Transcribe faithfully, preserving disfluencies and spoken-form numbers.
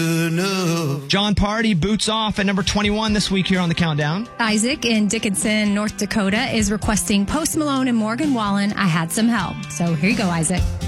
John Party boots off at number twenty-one this week here on the Countdown. Isaac in Dickinson, North Dakota is requesting Post Malone and Morgan Wallen, I Had Some Help. So here you go, Isaac.